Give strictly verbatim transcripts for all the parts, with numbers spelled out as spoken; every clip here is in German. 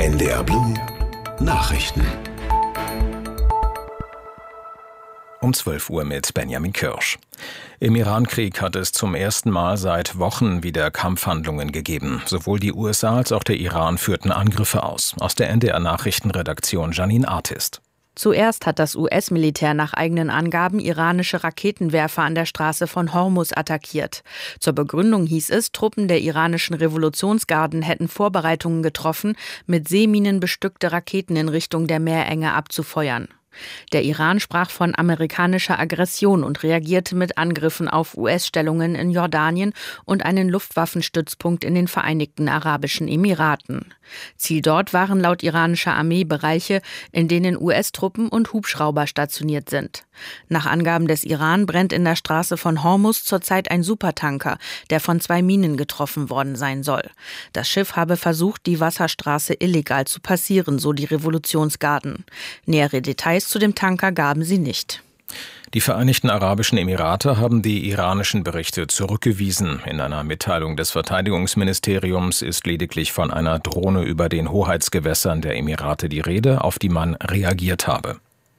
N D R Blue Nachrichten. Um zwölf Uhr mit Benjamin Kirsch. Im Iran-Krieg hat es zum ersten Mal seit Wochen wieder Kampfhandlungen gegeben. Sowohl die U S A als auch der Iran führten Angriffe aus. Aus der N D R-Nachrichtenredaktion Janine Artist. Zuerst hat das U S-Militär nach eigenen Angaben iranische Raketenwerfer an der Straße von Hormuz attackiert. Zur Begründung hieß es, Truppen der iranischen Revolutionsgarden hätten Vorbereitungen getroffen, mit Seeminen bestückte Raketen in Richtung der Meerenge abzufeuern. Der Iran sprach von amerikanischer Aggression und reagierte mit Angriffen auf U S-Stellungen in Jordanien und einen Luftwaffenstützpunkt in den Vereinigten Arabischen Emiraten. Ziel dort waren laut iranischer Armee Bereiche, in denen U S-Truppen und Hubschrauber stationiert sind. Nach Angaben des Iran brennt in der Straße von Hormuz zurzeit ein Supertanker, der von zwei Minen getroffen worden sein soll. Das Schiff habe versucht, die Wasserstraße illegal zu passieren, so die Revolutionsgarden. Nähere Details zu dem Tanker gaben sie nicht. Die Vereinigten Arabischen Emirate haben die iranischen Berichte zurückgewiesen. In einer Mitteilung des Verteidigungsministeriums ist lediglich von einer Drohne über den Hoheitsgewässern der Emirate die Rede, auf die man reagiert habe.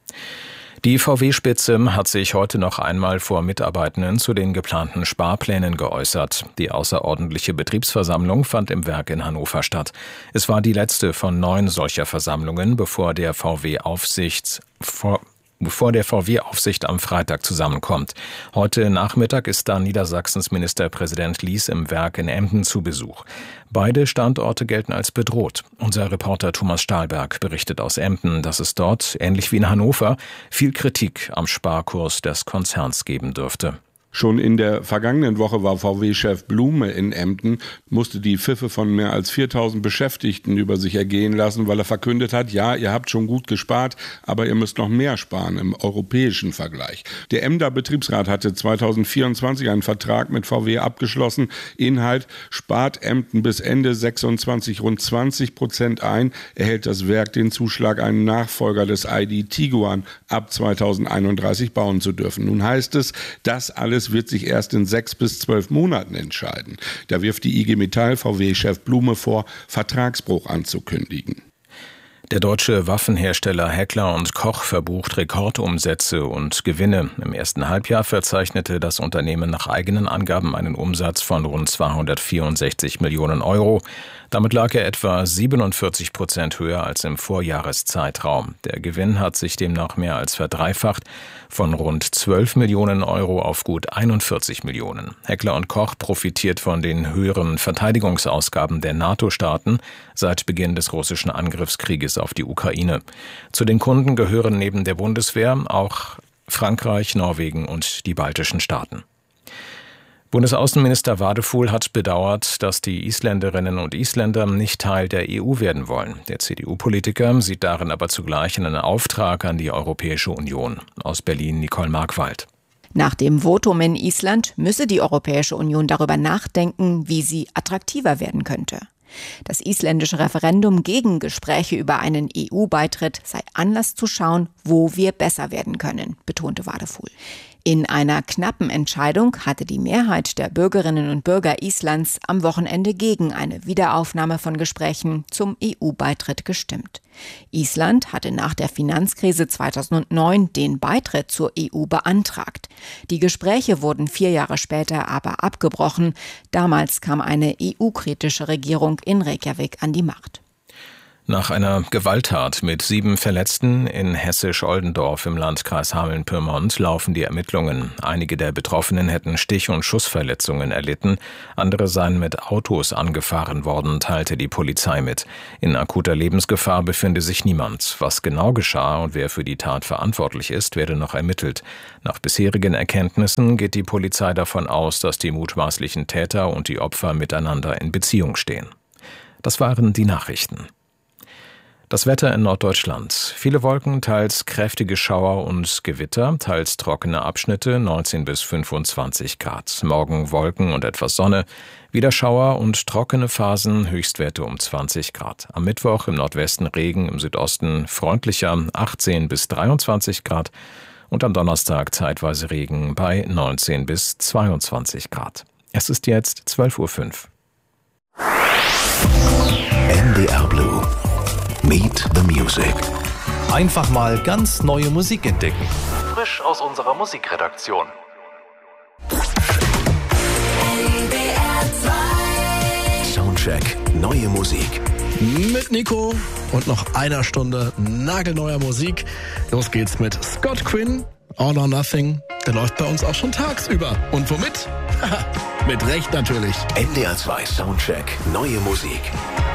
Die V W-Spitze hat sich heute noch einmal vor Mitarbeitenden zu den geplanten Sparplänen geäußert. Die außerordentliche Betriebsversammlung fand im Werk in Hannover statt. Es war die letzte von neun solcher Versammlungen, bevor der V W-Aufsichts vor bevor der V W-Aufsicht am Freitag zusammenkommt. Heute Nachmittag ist dann Niedersachsens Ministerpräsident Lies im Werk in Emden zu Besuch. Beide Standorte gelten als bedroht. Unser Reporter Thomas Stahlberg berichtet aus Emden, dass es dort, ähnlich wie in Hannover, viel Kritik am Sparkurs des Konzerns geben dürfte. Schon in der vergangenen Woche war V W-Chef Blume in Emden, musste die Pfiffe von mehr als viertausend Beschäftigten über sich ergehen lassen, weil er verkündet hat, ja, ihr habt schon gut gespart, aber ihr müsst noch mehr sparen im europäischen Vergleich. Der Emder Betriebsrat hatte zweitausendvierundzwanzig einen Vertrag mit V W abgeschlossen. Inhalt: spart Emden bis Ende sechsundzwanzig rund zwanzig Prozent ein, erhält das Werk den Zuschlag, einen Nachfolger des I D Tiguan ab zweitausendeinunddreißig bauen zu dürfen. Nun heißt es, das alles wird sich erst in sechs bis zwölf Monaten entscheiden. Da wirft die I G Metall V W-Chef Blume vor, Vertragsbruch anzukündigen. Der deutsche Waffenhersteller Heckler und Koch verbucht Rekordumsätze und Gewinne. Im ersten Halbjahr verzeichnete das Unternehmen nach eigenen Angaben einen Umsatz von rund zweihundertvierundsechzig Millionen Euro. Damit lag er etwa siebenundvierzig Prozent höher als im Vorjahreszeitraum. Der Gewinn hat sich demnach mehr als verdreifacht, von rund zwölf Millionen Euro auf gut einundvierzig Millionen. Heckler und Koch profitiert von den höheren Verteidigungsausgaben der NATO-Staaten seit Beginn des russischen Angriffskrieges auf die Ukraine. Zu den Kunden gehören neben der Bundeswehr auch Frankreich, Norwegen und die baltischen Staaten. Bundesaußenminister Wadefuhl hat bedauert, dass die Isländerinnen und Isländer nicht Teil der E U werden wollen. Der C D U-Politiker sieht darin aber zugleich einen Auftrag an die Europäische Union. Aus Berlin Nicole Markwald. Nach dem Votum in Island müsse die Europäische Union darüber nachdenken, wie sie attraktiver werden könnte. Das isländische Referendum gegen Gespräche über einen E U-Beitritt sei Anlass zu schauen, wo wir besser werden können, betonte Wadefuhl. In einer knappen Entscheidung hatte die Mehrheit der Bürgerinnen und Bürger Islands am Wochenende gegen eine Wiederaufnahme von Gesprächen zum E U-Beitritt gestimmt. Island hatte nach der Finanzkrise zweitausendneun den Beitritt zur E U beantragt. Die Gespräche wurden vier Jahre später aber abgebrochen. Damals kam eine E U-kritische Regierung in Reykjavik an die Macht. Nach einer Gewalttat mit sieben Verletzten in Hessisch-Oldendorf im Landkreis Hameln-Pyrmont laufen die Ermittlungen. Einige der Betroffenen hätten Stich- und Schussverletzungen erlitten, andere seien mit Autos angefahren worden, teilte die Polizei mit. In akuter Lebensgefahr befinde sich niemand. Was genau geschah und wer für die Tat verantwortlich ist, werde noch ermittelt. Nach bisherigen Erkenntnissen geht die Polizei davon aus, dass die mutmaßlichen Täter und die Opfer miteinander in Beziehung stehen. Das waren die Nachrichten. Das Wetter in Norddeutschland. Viele Wolken, teils kräftige Schauer und Gewitter, teils trockene Abschnitte, neunzehn bis fünfundzwanzig Grad. Morgen Wolken und etwas Sonne, wieder Schauer und trockene Phasen, Höchstwerte um zwanzig Grad. Am Mittwoch im Nordwesten Regen, im Südosten freundlicher, achtzehn bis dreiundzwanzig Grad. Und am Donnerstag zeitweise Regen bei neunzehn bis zweiundzwanzig Grad. Es ist jetzt zwölf Uhr fünf. N D R Blue. Meet the Music. Einfach mal ganz neue Musik entdecken. Frisch aus unserer Musikredaktion. Soundcheck, neue Musik. Mit Nico und noch einer Stunde nagelneuer Musik. Los geht's mit Scott Quinn, All or Nothing. Der läuft bei uns auch schon tagsüber. Und womit? Mit Recht natürlich. N D R zwei Soundcheck, neue Musik.